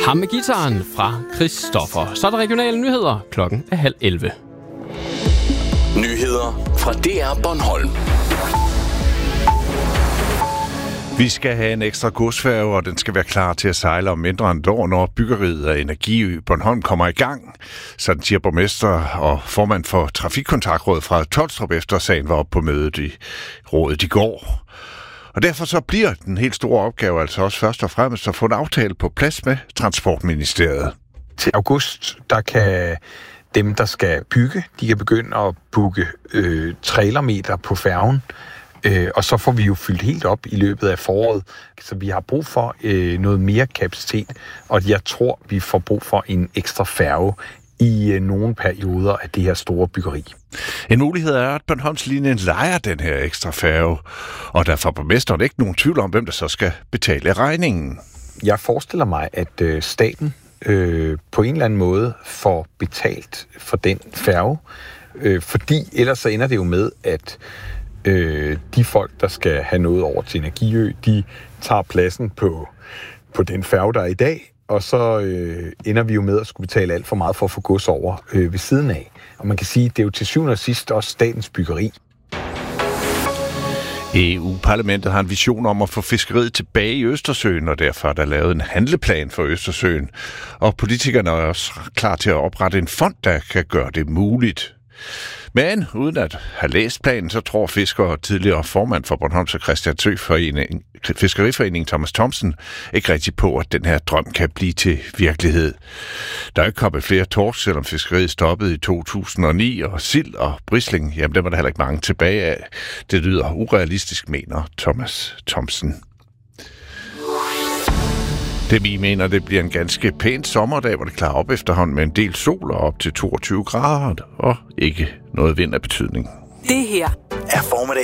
Ham med gitaren fra Christoffer. Så er der regionale nyheder. Klokken er 10:30. Nyheder fra DR Bornholm. Vi skal have en ekstra godsfærge, og den skal være klar til at sejle om mindre end et år, når byggeriet af Energiø Bornholm kommer i gang. Sådan siger borgmester og formand for Trafikkontaktrådet fra Tolstrup, efter sagen var oppe på mødet i rådet i går. Og derfor så bliver den helt store opgave altså også først og fremmest at få en aftale på plads med Transportministeriet. Til august, der kan dem, der skal bygge, de kan begynde at booke trailermeter på færgen. Og så får vi jo fyldt helt op i løbet af foråret. Så vi har brug for noget mere kapacitet, og jeg tror, vi får brug for en ekstra færge i nogle perioder af det her store byggeri. En mulighed er, at Bornholmslinjen lejer den her ekstra færge, og der får borgmesteren ikke nogen tvivl om, hvem der så skal betale regningen. Jeg forestiller mig, at staten på en eller anden måde får betalt for den færge, fordi ellers så ender det jo med, at de folk, der skal have noget over til Energiø, de tager pladsen på den færge, der er i dag, og så ender vi jo med at skulle betale alt for meget for at få gods over ved siden af. Og man kan sige, at det er jo til syvende og sidst også statens byggeri. EU-parlamentet har en vision om at få fiskeriet tilbage i Østersøen, og derfor er der lavet en handleplan for Østersøen. Og politikerne er også klar til at oprette en fond, der kan gøre det muligt. Men uden at have læst planen, så tror fisker og tidligere formand for Bornholms og Christiansø Fiskeriforening Thomas Thomsen ikke rigtig på, at den her drøm kan blive til virkelighed. Der er ikke kommet flere torsk, selvom fiskeriet stoppede i 2009, og sild og brisling, jamen dem var der heller ikke mange tilbage af. Det lyder urealistisk, mener Thomas Thomsen. Det vi mener, det bliver en ganske pæn sommerdag, hvor det klarer op efterhånden med en del sol og op til 22 grader, og ikke noget vind af betydning. Det her